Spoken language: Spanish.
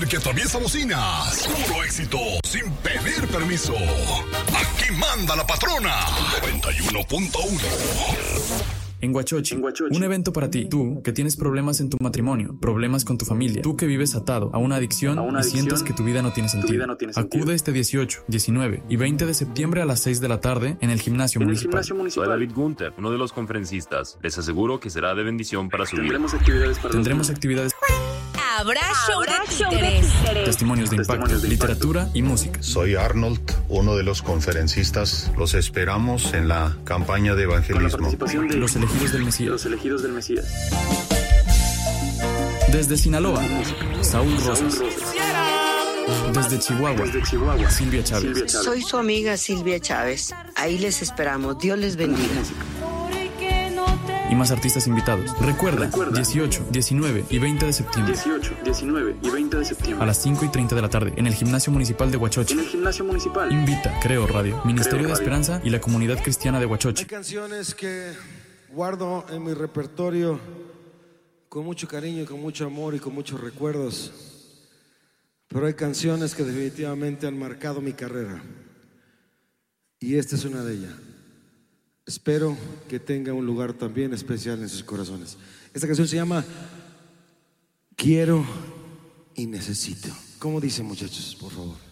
líder que atraviesa bocinas. Puro éxito, sin pedir permiso. Aquí manda la patrona. 91.1. En Huachochi, un evento para ti. Tú, que tienes problemas en tu matrimonio, problemas con tu familia. Tú que vives atado a una adicción y sientes que tu vida no tiene sentido. Acude este 18, 19 y 20 de septiembre a las 6 de la tarde en el gimnasio municipal. Soy David Gunther, uno de los conferencistas. Les aseguro que será de bendición para su vida. Tendremos actividades. Habrá show de títeres. Testimonios de impacto, literatura y música. Soy Arnold, uno de los conferencistas. Los esperamos en la campaña de evangelismo. Los elegidos del Mesías. Desde Sinaloa, Saúl Rosas. Desde Chihuahua, Silvia Chávez. Soy su amiga Silvia Chávez. Ahí les esperamos. Dios les bendiga. Y más artistas invitados. Recuerda, 18, 19 y 20 de septiembre. A las 5:30 de la tarde en el Gimnasio Municipal de Huachochi. Invita Creo Radio, Ministerio de Esperanza y la Comunidad Cristiana de Huachochi. Hay canciones que guardo en mi repertorio con mucho cariño, con mucho amor y con muchos recuerdos. Pero hay canciones que definitivamente han marcado mi carrera. Y esta es una de ellas. Espero que tenga un lugar también especial en sus corazones. Esta canción se llama Quiero y Necesito. ¿Cómo dicen, muchachos? Por favor.